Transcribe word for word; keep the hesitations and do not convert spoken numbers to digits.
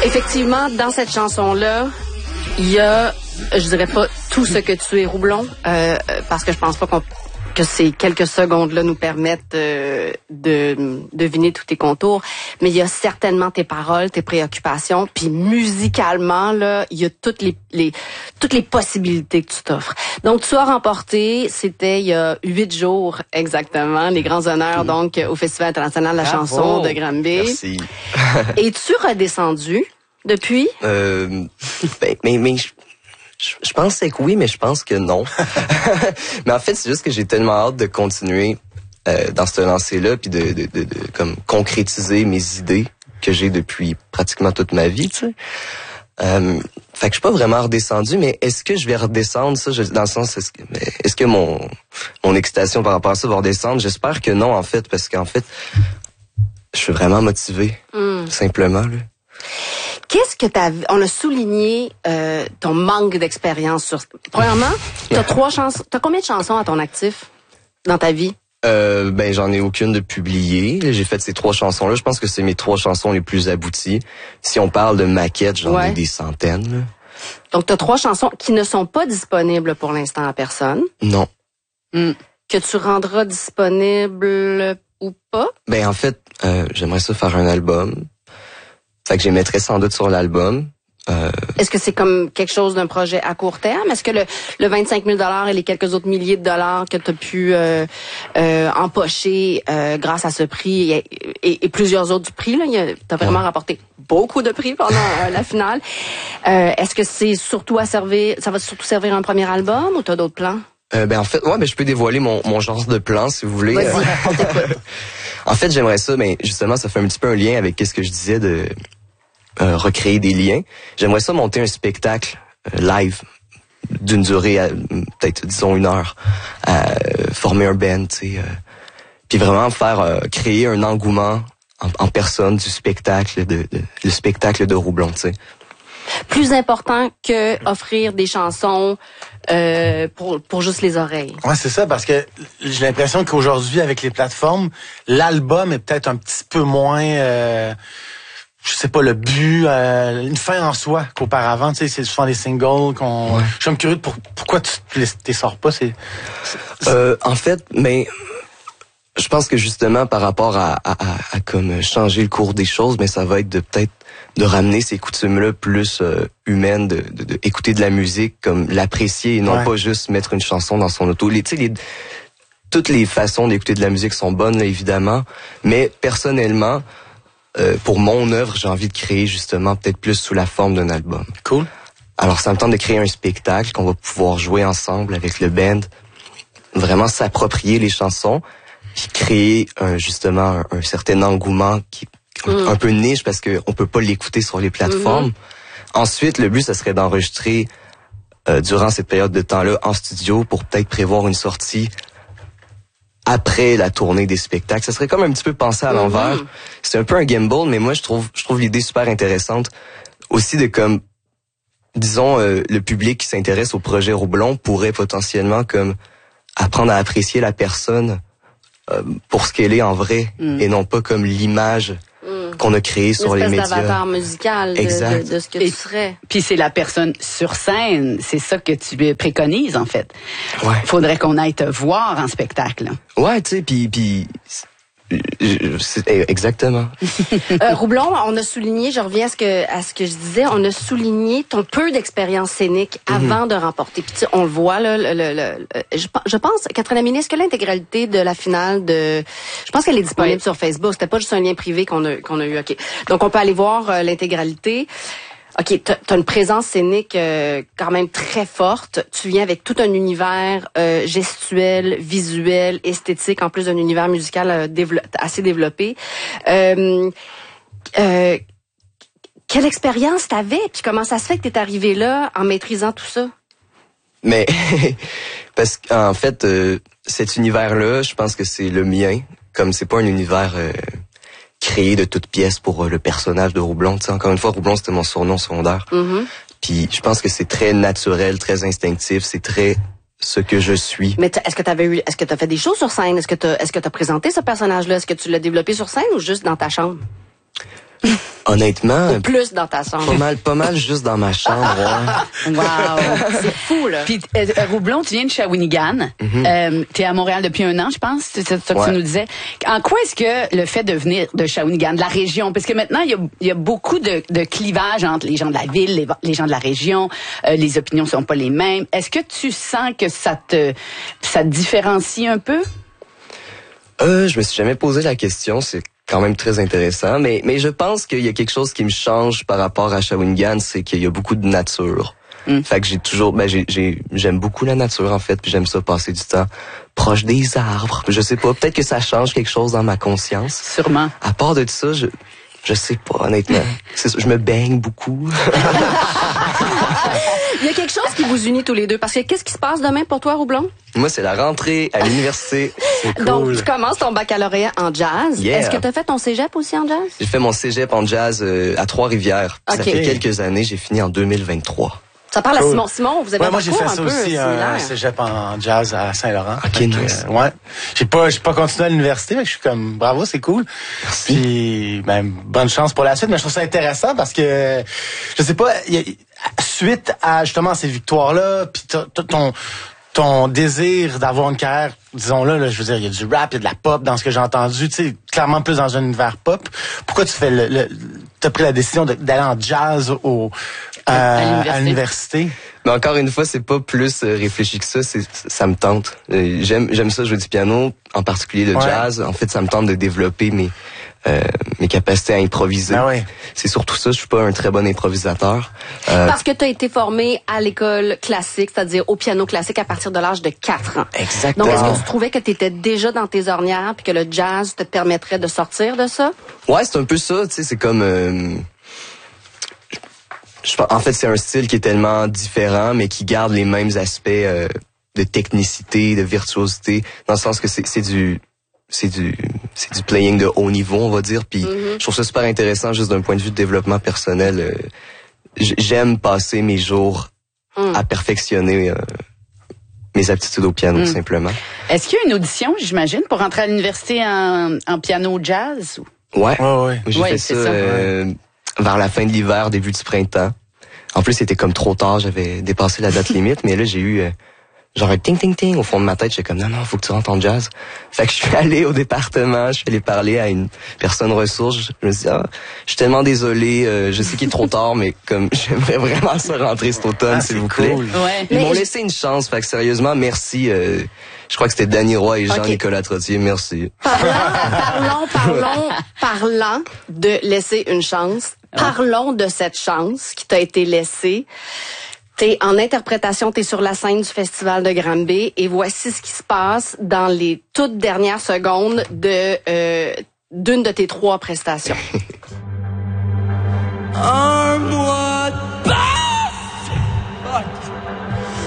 Effectivement, dans cette chanson-là, il y a, je dirais pas tout ce que tu es, Roublon, euh, parce que je pense pas qu'on que ces quelques secondes-là nous permettent euh, de deviner tous tes contours, mais il y a certainement tes paroles, tes préoccupations, puis musicalement, là, il y a toutes les, les toutes les possibilités que tu t'offres. Donc, tu as remporté, c'était il y a huit jours exactement, les grands honneurs, mmh. donc, au Festival international de la Bravo. chanson de Granby. Merci. Es-tu redescendu depuis? Euh, ben, mais, mais, je... Je pensais que oui, mais je pense que non. Mais en fait, c'est juste que j'ai tellement hâte de continuer euh, dans ce lancer-là, puis de, de, de, de comme concrétiser mes idées que j'ai depuis pratiquement toute ma vie, tu sais. Euh, fait que je suis pas vraiment redescendu, mais est-ce que je vais redescendre, ça, je, dans le sens, est-ce que, est-ce que mon mon excitation par rapport à ça va redescendre? J'espère que non, en fait, parce qu'en fait, je suis vraiment motivé, mm. simplement, là. Qu'est-ce que t'as... On a souligné euh, ton manque d'expérience sur... Premièrement, t'as trois chansons... T'as combien de chansons à ton actif dans ta vie? Euh, ben, j'en ai aucune de publiée. J'ai fait ces trois chansons-là. Je pense que c'est mes trois chansons les plus abouties. Si on parle de maquettes, j'en ouais. ai des centaines. Là. Donc, t'as trois chansons qui ne sont pas disponibles pour l'instant à personne. Non. Mm. Que tu rendras disponible ou pas? Ben, en fait, euh, j'aimerais ça faire un album. Fait que je les mettrais sans doute sur l'album. Euh... Est-ce que c'est comme quelque chose d'un projet à court terme? Est-ce que le, le vingt-cinq mille dollars et les quelques autres milliers de dollars que tu as pu euh, euh, empocher euh, grâce à ce prix et, et, et plusieurs autres prix, tu as vraiment ouais. remporté beaucoup de prix pendant euh, la finale. Euh, est-ce que c'est surtout à servir, ça va surtout servir un premier album ou tu as d'autres plans? Euh, ben en fait, ouais, ben je peux dévoiler mon, mon genre de plan si vous voulez. Vas-y, on t'écoute. En fait, j'aimerais ça, mais justement, ça fait un petit peu un lien avec ce que je disais de Euh, recréer des liens. J'aimerais ça monter un spectacle euh, live d'une durée à, peut-être disons une heure, à euh, former un band, tu sais, euh, puis vraiment faire euh, créer un engouement en, en personne du spectacle de, de le spectacle de Roublon, tu sais. Plus important que offrir des chansons euh, pour pour juste les oreilles. Ouais, c'est ça, parce que j'ai l'impression qu'aujourd'hui avec les plateformes, l'album est peut-être un petit peu moins euh, je sais pas, le but, euh, une fin en soi qu'auparavant, tu sais, c'est souvent des singles qu'on... Ouais. Je suis curieux de pour, pourquoi tu les sors pas, c'est... c'est... Euh, en fait, mais je pense que justement, par rapport à, à, à, à comme changer le cours des choses, mais ça va être de peut-être de ramener ces coutumes-là plus euh, humaines, de, de, de écouter de la musique, comme l'apprécier et non ouais. pas juste mettre une chanson dans son auto. Les, tu sais, les, toutes les façons d'écouter de la musique sont bonnes, là, évidemment, mais personnellement, Euh, pour mon œuvre, j'ai envie de créer justement peut-être plus sous la forme d'un album. Cool. Alors, ça me tente de créer un spectacle qu'on va pouvoir jouer ensemble avec le band, vraiment s'approprier les chansons, puis créer un, justement un, un certain engouement qui est mm. un peu niche parce que on peut pas l'écouter sur les plateformes. Mm-hmm. Ensuite, le but, ça serait d'enregistrer euh, durant cette période de temps-là en studio pour peut-être prévoir une sortie après la tournée des spectacles. Ça serait comme un petit peu pensé à l'envers. Mm-hmm. C'est un peu un gamble, mais moi, je trouve je trouve l'idée super intéressante. Aussi de comme, disons, euh, le public qui s'intéresse au projet Roublon pourrait potentiellement comme apprendre à apprécier la personne euh, pour ce qu'elle est en vrai mm. et non pas comme l'image mm. qu'on a créée sur les médias. Une espèce d'avatar musical de, de, de ce que et, tu serais. Puis c'est la personne sur scène, c'est ça que tu préconises en fait. Ouais. Faudrait qu'on aille te voir en spectacle. Ouais, tu sais, puis puis exactement. euh, Roublon, on a souligné, je reviens à ce que à ce que je disais, on a souligné ton peu d'expérience scénique avant mm-hmm. de remporter. Puis on le voit là, le, le, le, je, je pense, Catherine Amini, est-ce que l'intégralité de la finale de, je pense qu'elle est disponible oui. sur Facebook. C'était pas juste un lien privé qu'on a qu'on a eu. Ok, donc on peut aller voir euh, l'intégralité. OK, t'as, t'as une présence scénique euh, quand même très forte. Tu viens avec tout un univers euh, gestuel, visuel, esthétique, en plus d'un univers musical euh, dévelop- assez développé. Euh, euh, quelle expérience t'avais? Puis comment ça se fait que t'es arrivé là en maîtrisant tout ça? Mais parce qu'en fait, euh, cet univers-là, je pense que c'est le mien. Comme c'est pas un univers... Euh, créé de toutes pièces pour euh, le personnage de Roublon. Tu sais, encore une fois, Roublon, c'était mon surnom secondaire. Mm-hmm. Puis je pense que c'est très naturel, très instinctif, c'est très ce que je suis. Mais est-ce que t'avais eu, est-ce que t'as fait des shows sur scène? Est-ce que t'as, est-ce que t'as présenté ce personnage-là? Est-ce que tu l'as développé sur scène ou juste dans ta chambre? Honnêtement, Ou plus dans ta chambre? pas mal, pas mal juste dans ma chambre. Ouais. Wow. C'est fou, là. Puis, euh, Roublon, tu viens de Shawinigan. Mm-hmm. euh, tu es à Montréal depuis un an, je pense. C'est ça que ouais. tu nous disais. En quoi est-ce que le fait de venir de Shawinigan, de la région, parce que maintenant, il y a, il y a beaucoup de, de clivage entre les gens de la ville, les, les gens de la région, euh, les opinions sont pas les mêmes. Est-ce que tu sens que ça te, ça te différencie un peu? Euh, je me suis jamais posé la question. C'est quand même très intéressant, mais mais je pense qu'il y a quelque chose qui me change par rapport à Shawinigan, c'est qu'il y a beaucoup de nature. Mm. Fait que j'ai toujours, ben j'ai, j'ai, j'aime beaucoup la nature en fait, puis j'aime ça passer du temps proche des arbres. Je sais pas, peut-être que ça change quelque chose dans ma conscience. Sûrement. À part de ça, je je sais pas honnêtement. C'est, je me baigne beaucoup. Il y a quelque chose qui vous unit tous les deux, parce que qu'est-ce qui se passe demain pour toi, Roublon? Moi, c'est la rentrée à l'université. C'est cool. Donc, tu commences ton baccalauréat en jazz. Yeah. Est-ce que tu as fait ton cégep aussi en jazz? J'ai fait mon cégep en jazz euh, à Trois-Rivières. Okay. Ça fait quelques années, j'ai fini en deux mille vingt-trois. Ça parle Cool. à Simon. Simon, vous avez ouais, un moi j'ai parcours fait ça un peu aussi, similaire. un cégep en jazz à Saint-Laurent. Ok, fait nice. Que, ouais. J'ai pas, j'ai pas continué à l'université, mais je suis comme, bravo, c'est cool. Merci. Puis, ben, bonne chance pour la suite, mais je trouve ça intéressant parce que, je sais pas, y a, suite à justement ces victoires-là, puis ton, ton désir d'avoir une carrière, disons-le, là, je veux dire, il y a du rap, il y a de la pop dans ce que j'ai entendu, tu sais, clairement plus dans un univers pop. Pourquoi tu fais le, le t'as pris la décision de, d'aller en jazz au, euh, à l'université? À l'université? Mais encore une fois, c'est pas plus euh, réfléchi que ça, c'est, ça me tente. Euh, j'aime, j'aime ça jouer du piano, en particulier le ouais. jazz. En fait, ça me tente de développer mes, euh, mes capacités à improviser. Ben ouais. C'est surtout ça, je suis pas un très bon improvisateur. Euh, Parce que tu as été formé à l'école classique, c'est-à-dire au piano classique à partir de l'âge de quatre ans. Exactement. Donc, est-ce que tu trouvais que tu étais déjà dans tes ornières puis que le jazz te permettrait de sortir de ça? Ouais, c'est un peu ça, tu sais, c'est comme... Euh, je, en fait, c'est un style qui est tellement différent, mais qui garde les mêmes aspects euh, de technicité, de virtuosité, dans le sens que c'est, c'est du... c'est du c'est du playing de haut niveau, on va dire, puis mm-hmm. je trouve ça super intéressant juste d'un point de vue de développement personnel. Euh, j'aime passer mes jours mm. à perfectionner euh, mes aptitudes au piano, mm. simplement. Est-ce qu'il y a une audition, j'imagine, pour entrer à l'université en, en piano jazz? Ouais, ouais, ouais. J'ai ouais, fait ça, ça euh, ouais. vers la fin de l'hiver, début du printemps. En plus, c'était comme trop tard, j'avais dépassé la date limite, mais là, j'ai eu... Euh, genre un ting ting ting au fond de ma tête, j'étais comme non non, faut que tu rentres en jazz. Fait que je suis allé au département, je suis allé parler à une personne ressource, je me suis dit ah, je suis tellement désolé, euh, je sais qu'il est trop tard mais comme j'aimerais vraiment ça rentrer cet automne ah, s'il vous cool. plaît. Ouais. Ils m'ont laissé une chance, fait que sérieusement merci euh, je crois que c'était Danny Roy et Jean-Nicolas okay. Trottier, merci. Parlons, parlons, parlons, parlant de laisser une chance, parlons de cette chance qui t'a été laissée. T'es en interprétation, t'es sur la scène du Festival de Granby et voici ce qui se passe dans les toutes dernières secondes de euh, d'une de tes trois prestations. Oh.